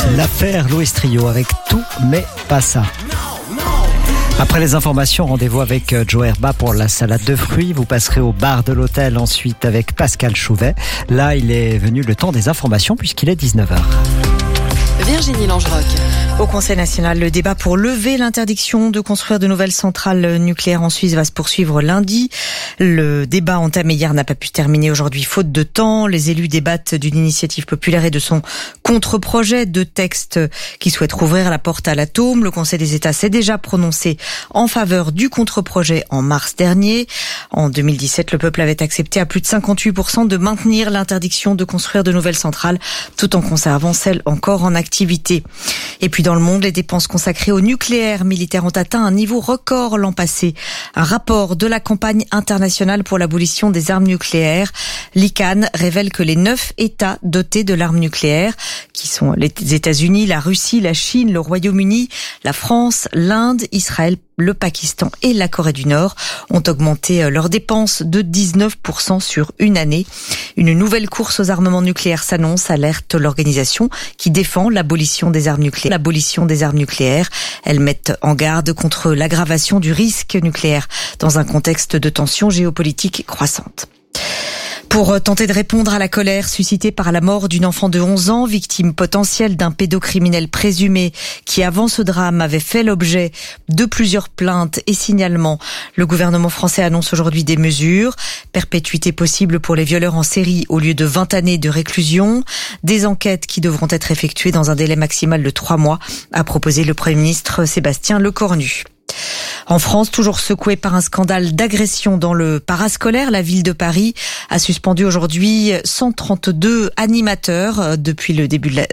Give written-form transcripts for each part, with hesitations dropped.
L'affaire Louis Trio avec Tout mais pas ça. Après les informations, rendez-vous avec Joe Herba pour la salade de fruits. Vous passerez au bar de l'hôtel ensuite avec Pascal Chouvet. Là, il est venu le temps des informations puisqu'il est 19h. Virginie Langeroc. Au Conseil national, le débat pour lever l'interdiction de construire de nouvelles centrales nucléaires en Suisse va se poursuivre lundi. Le débat entamé hier n'a pas pu se terminer aujourd'hui faute de temps. Les élus débattent d'une initiative populaire et de son contre-projet de texte qui souhaite rouvrir la porte à l'atome. Le Conseil des États s'est déjà prononcé en faveur du contre-projet en mars dernier. En 2017, le peuple avait accepté à plus de 58% de maintenir l'interdiction de construire de nouvelles centrales tout en conservant celles encore en activité. Et puis dans le monde, les dépenses consacrées au nucléaire militaire ont atteint un niveau record l'an passé. Un rapport de la campagne internationale pour l'abolition des armes nucléaires, l'ICAN, révèle que les 9 États dotés de l'arme nucléaire, qui sont les États-Unis, la Russie, la Chine, le Royaume-Uni, la France, l'Inde, Israël, le Pakistan et la Corée du Nord ont augmenté leurs dépenses de 19% sur une année. Une nouvelle course aux armements nucléaires s'annonce, alerte l'organisation qui défend l'abolition des armes nucléaires. Elles mettent en garde contre l'aggravation du risque nucléaire dans un contexte de tensions géopolitiques croissantes. Pour tenter de répondre à la colère suscitée par la mort d'une enfant de 11 ans, victime potentielle d'un pédocriminel présumé qui, avant ce drame, avait fait l'objet de plusieurs plaintes et signalements, le gouvernement français annonce aujourd'hui des mesures. Perpétuité possible pour les violeurs en série au lieu de 20 années de réclusion. Des enquêtes qui devront être effectuées dans un délai maximal de 3 mois, a proposé le Premier ministre Sébastien Lecornu. En France, toujours secouée par un scandale d'agression dans le parascolaire, la ville de Paris a suspendu aujourd'hui 132 animateurs depuis le début de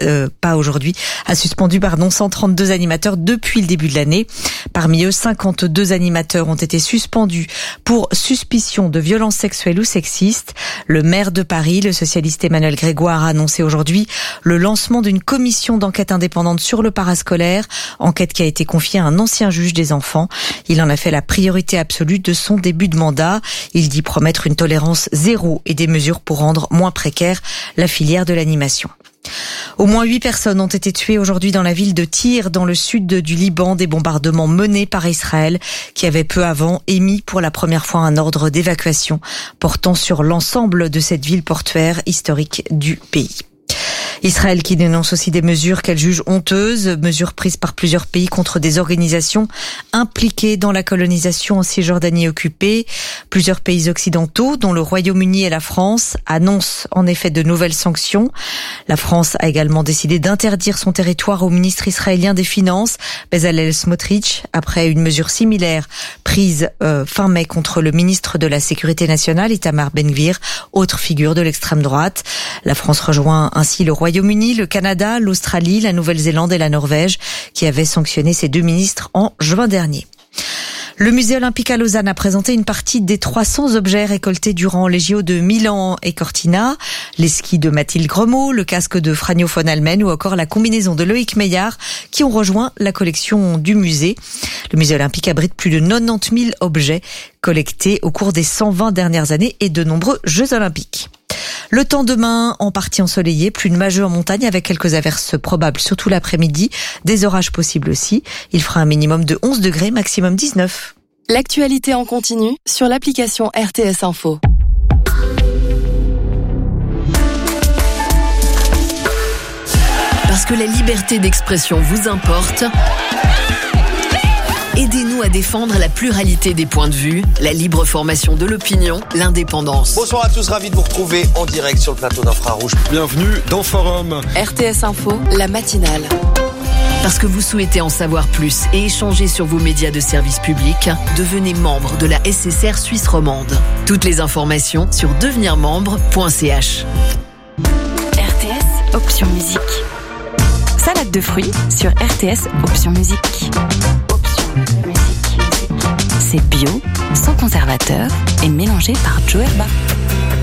132 animateurs depuis le début de l'année. Parmi eux, 52 animateurs ont été suspendus pour suspicion de violences sexuelles ou sexistes. Le maire de Paris, le socialiste Emmanuel Grégoire, a annoncé aujourd'hui le lancement d'une commission d'enquête indépendante sur le parascolaire, enquête qui a été confiée à un ancien juge des enfants. Il en a fait la priorité absolue de son début de mandat. Il dit promettre une tolérance zéro et des mesures pour rendre moins précaire la filière de l'animation. Au moins 8 personnes ont été tuées aujourd'hui dans la ville de Tyr, dans le sud du Liban, des bombardements menés par Israël, qui avait peu avant émis pour la première fois un ordre d'évacuation portant sur l'ensemble de cette ville portuaire historique du pays. Israël qui dénonce aussi des mesures qu'elle juge honteuses, mesures prises par plusieurs pays contre des organisations impliquées dans la colonisation en Cisjordanie occupée. Plusieurs pays occidentaux, dont le Royaume-Uni et la France, annoncent en effet de nouvelles sanctions. La France a également décidé d'interdire son territoire au ministre israélien des Finances, Bezalel Smotrich, après une mesure similaire prise fin mai contre le ministre de la Sécurité nationale, Itamar Ben-Gvir, autre figure de l'extrême droite. La France rejoint ainsi le Royaume-Uni, le Canada, l'Australie, la Nouvelle-Zélande et la Norvège qui avaient sanctionné ces 2 ministres en juin dernier. Le musée olympique à Lausanne a présenté une partie des 300 objets récoltés durant les JO de Milan et Cortina, les skis de Mathilde Gremaud, le casque de Franjo von Almen ou encore la combinaison de Loïc Meillard qui ont rejoint la collection du musée. Le musée olympique abrite plus de 90 000 objets collectés au cours des 120 dernières années et de nombreux Jeux olympiques. Le temps demain, en partie ensoleillé, plus nuageux en montagne avec quelques averses probables, surtout l'après-midi. Des orages possibles aussi. Il fera un minimum de 11 degrés, maximum 19. L'actualité en continu sur l'application RTS Info. Parce que la liberté d'expression vous importe, aidez-nous à défendre la pluralité des points de vue, la libre formation de l'opinion, l'indépendance. Bonsoir à tous, ravi de vous retrouver en direct sur le plateau d'Infrarouge. Bienvenue dans Forum. RTS Info, la matinale. Parce que vous souhaitez en savoir plus et échanger sur vos médias de service public, devenez membre de la SSR Suisse romande. Toutes les informations sur devenirmembre.ch. RTS, option musique. Salade de fruits sur RTS, option musique. C'est bio, sans conservateur et mélangé par Joe Herba.